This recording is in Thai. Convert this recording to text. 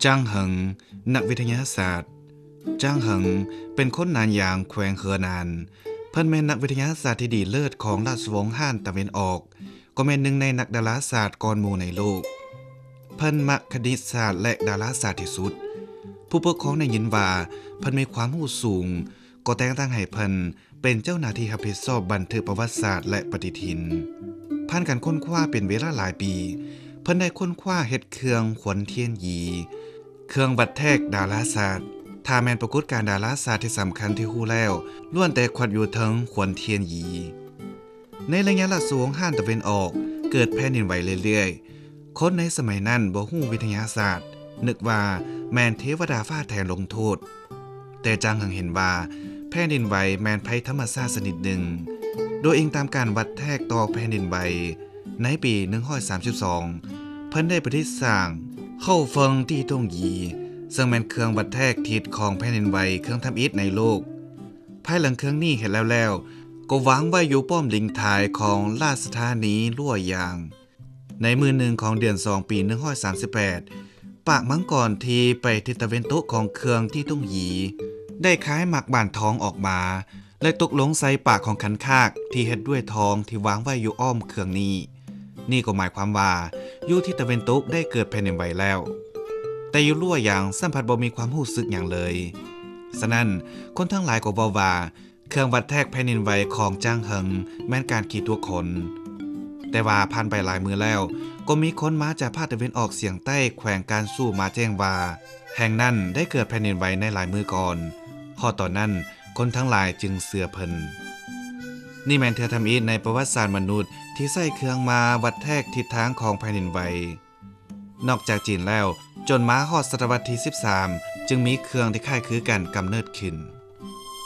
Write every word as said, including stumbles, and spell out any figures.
จ้างเหิงนักวิทยาศาสตร์จ้างเหิงเป็นคนนานยางแขวงเฮอนานเพิ่นแม่นนักวิทยาศาสตร์ที่ดีเลิศของราชวงศ์ฮ่านตะเวนออกก็แม่นหนึ่งในนักดาราศาสตร์ก่อนหมู่ในโลกเพิ่นมักคณิตศาสตร์และดาราศาสตร์ที่สุดผู้ปกครองได้ยินว่าเพิ่นมีความรู้สูงก็แต่งตั้งให้เพิ่นเป็นเจ้าหน้าที่รับผิดชอบบันทึกประวัติศาสตร์และปฏิทินผ่านการค้นคว้าเป็นเวลาหลายปีเพิ่นได้ค้นคว้าเฮ็ดเครื่องขวนเทียนหยีเครื่องวัดแทกดาราศาสตร์ถ้าแม่นปรากฏการณ์ดาราศาสตร์ที่สำคัญที่ฮู้แล้วล้วนแต่ขวัดอยู่เทิงขวนเทียนหยีในระยะราชวงศ์ฮ่านตะเวนออกเกิดแผ่นดินไหวเรื่อยๆคนในสมัยนั้นบ่ฮู้วิทยาศาสตร์นึกว่าแม่นเทวดาฟ้าแทนลงโทษแต่จางเหิงเห็นว่าแผ่นดินไหวแม่นภัยธรรมชาติชนิดหนึ่งโดยอิงตามการวัดแทกต่อแผ่นดินไหวในปีหนึ่งร้อยสามสิบสองเพิ่นได้ประดิษฐ์สร้างเข้าเฟิงที่ตงหยีซึ่งแม่นเครื่องวัดแทกทิศของแผ่นดินไหวเครื่องทำอิฐในโลกภายหลังเครื่องนี้เห็นแล้วแล้วก็วางไว้อยู่ป้อมลิงทายของราชธานีลั่วยางในมือหนึ่งของเดือนสองปีหนึ่งร้อยสามสิบแปดปากมังกรที่ไปทิศตะเวนตกของเครื่องที่ตงหยีได้คล้ายหมักบานทองออกมาและตกลงใส่ปากของขันคากที่เฮ็ดด้วยทองที่วางไว้อยู่อ้อมเครื่องนี้นี่ก็หมายความว่าอยู่ที่ตะเวนตกได้เกิดแผ่นดินไหวแล้วแต่อยู่ลั่วอย่างสัมผัสบ่มีความรู้สึกอย่างเลยฉะนั้นคนทั้งหลายก็เว้าว่าเครื่องวัดแทกแผ่นดินไหวของจ้างเหิงแม้นการคิดตัวคนแต่ว่าผ่านไปหลายมือแล้วก็มีคนมาจากภาคตะวันออกเฉียงใต้แขวงการสู้มาแจ้งว่าแห่งนั้นได้เกิดแผ่นดินไหวในหลายมือก่อนพอตอนนั้นคนทั้งหลายจึงเชื่อเพิ่นนี่แม่นเทื่อทำอิฐในประวัติศาสตร์มนุษย์ที่ใช้เครื่องมาวัดแทกทิศทางของแผ่นดินไหวนอกจากจีนแล้วจนมาฮอดศตวรรษที่สิบสามจึงมีเครื่องที่คล้ายคือกันกำเนิดขึ้น